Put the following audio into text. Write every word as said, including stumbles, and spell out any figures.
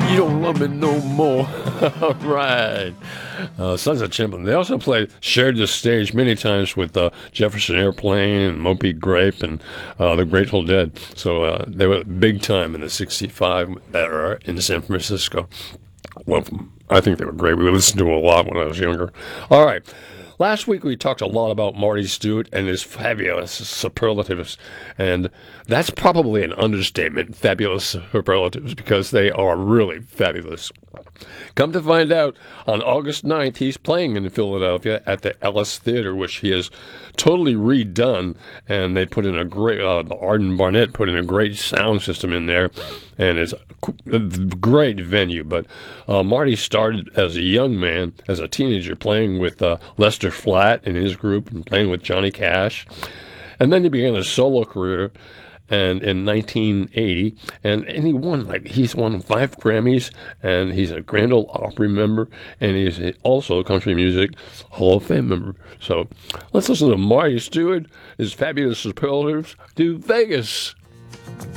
You don't love me no more. All right. Uh, Sons of Champlin. They also played, shared the stage many times with uh, Jefferson Airplane and Moby Grape and uh, the Grateful Dead. So uh, they were big time in the sixty-five era in San Francisco. Well, I think they were great. We listened to them a lot when I was younger. All right. Last week we talked a lot about Marty Stewart and his fabulous superlatives, and that's probably an understatement, fabulous superlatives, because they are really fabulous. Come to find out, on August ninth, he's playing in Philadelphia at the Ellis Theater, which he has totally redone, and they put in a great, uh, Arden Barnett put in a great sound system in there, and it's a great venue. But uh, Marty started as a young man, as a teenager, playing with uh, Lester Flatt and his group, and playing with Johnny Cash, and then he began a solo career. And in nineteen eighty, and, and he won, like, he's won five Grammys, and he's a Grand Ole Opry member, and he's also a Country Music Hall of Fame member. So let's listen to Marty Stewart, his fabulous superlatives, to Vegas.